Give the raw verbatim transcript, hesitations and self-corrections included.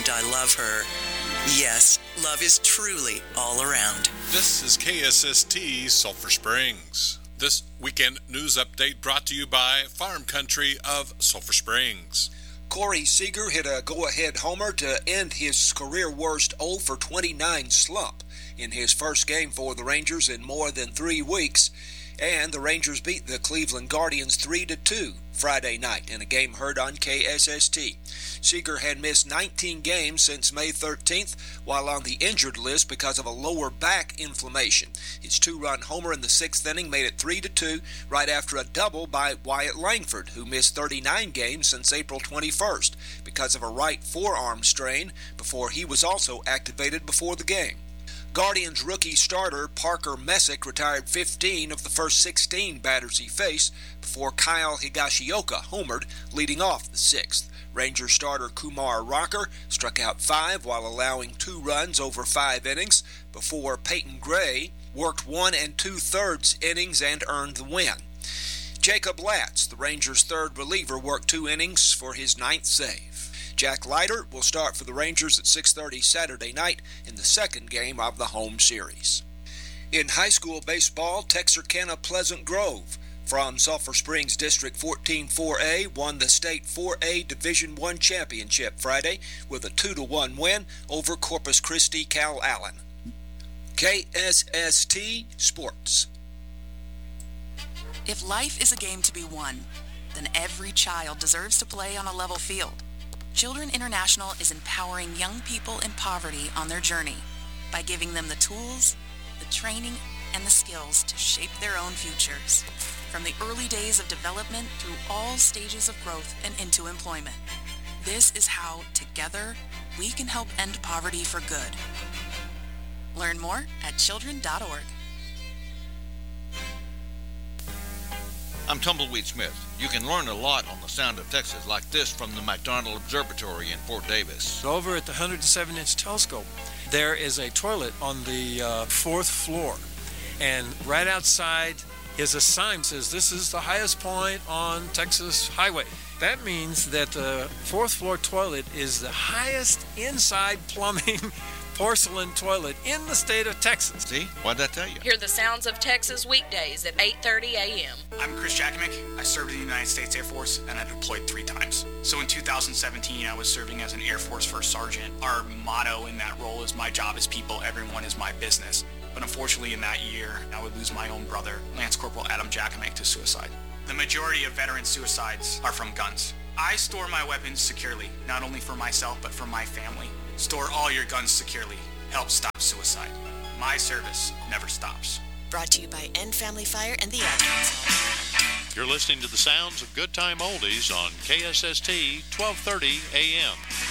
and I love her. Yes, love is truly all around. This is K S S T Sulphur Springs. This weekend news update brought to you by Farm Country of Sulphur Springs. Corey Seager hit a go-ahead homer to end his career-worst oh for twenty-nine slump in his first game for the Rangers in more than three weeks. And the Rangers beat the Cleveland Guardians three to two Friday night in a game heard on K S S T. Seager had missed nineteen games since May thirteenth while on the injured list because of a lower back inflammation. His two-run homer in the sixth inning made it three to two right after a double by Wyatt Langford, who missed thirty-nine games since April twenty-first because of a right forearm strain before he was also activated before the game. Guardians rookie starter Parker Messick retired fifteen of the first sixteen batters he faced before Kyle Higashioka homered, leading off the sixth. Ranger starter Kumar Rocker struck out five while allowing two runs over five innings before Peyton Gray worked one and two-thirds innings and earned the win. Jacob Latz, the Rangers' third reliever, worked two innings for his ninth save. Jack Leiter will start for the Rangers at six thirty Saturday night in the second game of the home series. In high school baseball, Texarkana Pleasant Grove from Sulphur Springs District fourteen four A won the state four A Division one championship Friday with a two to one win over Corpus Christi Cal Allen. K S S T Sports. If life is a game to be won, then every child deserves to play on a level field. Children International is empowering young people in poverty on their journey by giving them the tools, the training, and the skills to shape their own futures, from the early days of development through all stages of growth and into employment. This is how, together, we can help end poverty for good. Learn more at children dot org. I'm Tumbleweed Smith. You can learn a lot on the sound of Texas like this from the McDonald Observatory in Fort Davis. Over at the one hundred seven inch telescope, there is a toilet on the uh, fourth floor. And right outside is a sign that says this is the highest point on Texas Highway. That means that the fourth floor toilet is the highest inside plumbing porcelain toilet in the state of Texas. See? What'd that tell you? Hear the sounds of Texas weekdays at eight thirty a.m. I'm Chris Jakimick. I served in the United States Air Force and I deployed three times. So in two thousand seventeen, I was serving as an Air Force First Sergeant. Our motto in that role is my job is people, everyone is my business. But unfortunately in that year, I would lose my own brother, Lance Corporal Adam Jakimick, to suicide. The majority of veteran suicides are from guns. I store my weapons securely, not only for myself, but for my family. Store all your guns securely. Help stop suicide. My service never stops. Brought to you by End Family Fire and the Ad Council. You're listening to the sounds of Good Time Oldies on K S S T twelve thirty A M.